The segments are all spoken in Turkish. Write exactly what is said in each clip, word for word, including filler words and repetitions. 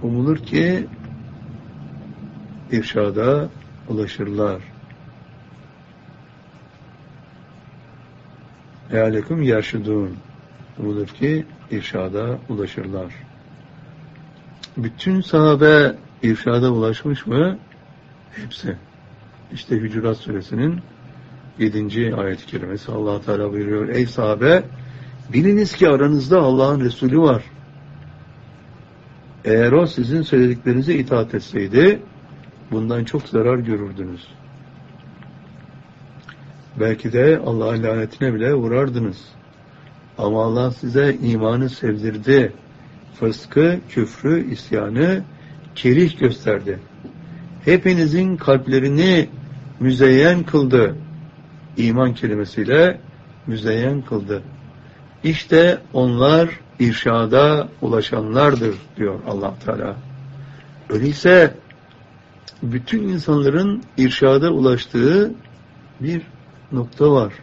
umulur ki irşada ulaşırlar. Lealekum yerşudun. Umulur ki irşada ulaşırlar. Bütün sahabe irşada ulaşmış mı? Hepsi. İşte Hücurat Suresinin yedinci ayet-i kerimesi. Allah Teala buyuruyor: ey sahabe, biliniz ki aranızda Allah'ın Resulü var. Eğer o sizin söylediklerinize itaat etseydi bundan çok zarar görürdünüz. Belki de Allah'ın lanetine bile uğrardınız. Ama Allah size imanı sevdirdi. Fıskı, küfrü, isyanı kerih gösterdi. Hepinizin kalplerini müzeyyen kıldı. İman kelimesiyle müzeyyen kıldı. İşte onlar irşada ulaşanlardır diyor Allah Teala. Öyleyse bütün insanların irşada ulaştığı bir nokta var.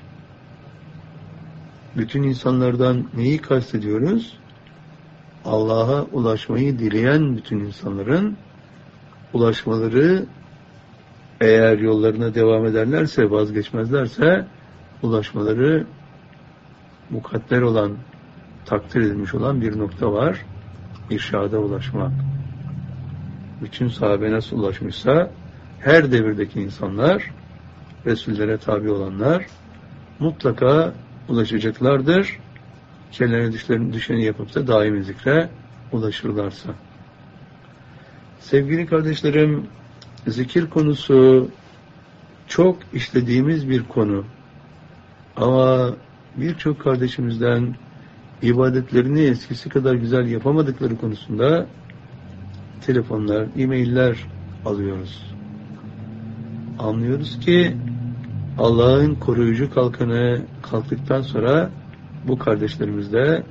Bütün insanlardan neyi kastediyoruz? Allah'a ulaşmayı dileyen bütün insanların ulaşmaları, eğer yollarına devam ederlerse, vazgeçmezlerse, ulaşmaları mukadder olan, takdir edilmiş olan bir nokta var. İrşada ulaşmak. Bütün sahabe nasıl ulaşmışsa, her devirdeki insanlar, Resullere tabi olanlar mutlaka ulaşacaklardır. Kendilerine düşlerini, düşeni yapıp da daimi zikre ulaşırlarsa. Sevgili kardeşlerim, zikir konusu çok işlediğimiz bir konu. Ama birçok kardeşimizden ibadetlerini eskisi kadar güzel yapamadıkları konusunda telefonlar, e-mailler alıyoruz. Anlıyoruz ki Allah'ın koruyucu kalkanı kalktıktan sonra bu kardeşlerimiz de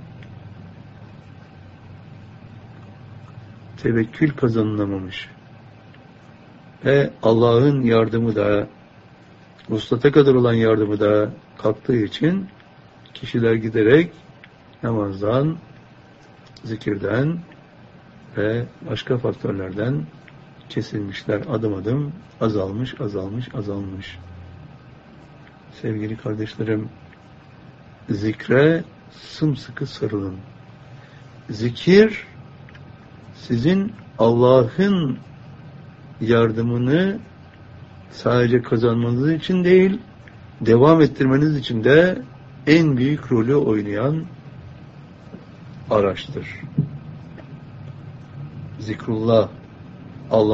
tevekkül kazanılamamış. Ve Allah'ın yardımı da, vuslata kadar olan yardımı da kalktığı için kişiler giderek namazdan, zikirden ve başka faktörlerden kesilmişler. Adım adım azalmış, azalmış, azalmış. Sevgili kardeşlerim, zikre sımsıkı sarılın. Zikir, sizin Allah'ın yardımını sadece kazanmanız için değil, devam ettirmeniz için de en büyük rolü oynayan araçtır. Zikrullah, Allah